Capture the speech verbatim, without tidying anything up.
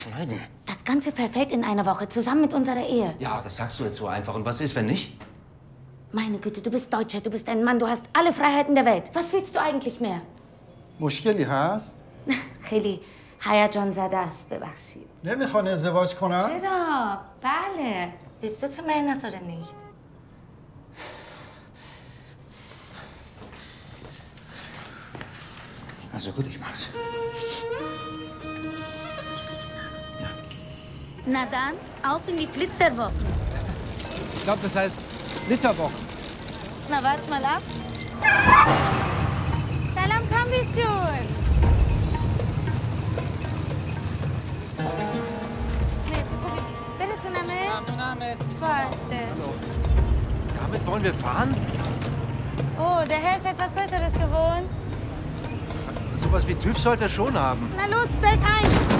Schneiden? Das Ganze verfällt in einer Woche, zusammen mit unserer Ehe. Ja, das sagst du jetzt so einfach. Und was ist, wenn nicht? Meine Güte, du bist Deutscher, du bist ein Mann, du hast alle Freiheiten der Welt. Was willst du eigentlich mehr? مشکلی هست؟ خیلی هیجان زده است، ببخشید. نمیخوان ازدواج کنن؟ چرا؟ بله. Willst du zu Männers oder nicht? Also gut, ich mach's. Ja. Na dann, auf in die Flitzerwochen. Ich glaube, das heißt Flitterwochen. Na, wart's mal ab. Salam Kombistun. Damit wollen wir fahren? Oh, der Herr ist etwas Besseres gewohnt. Sowas wie TÜV sollte er schon haben. Na los, steig ein!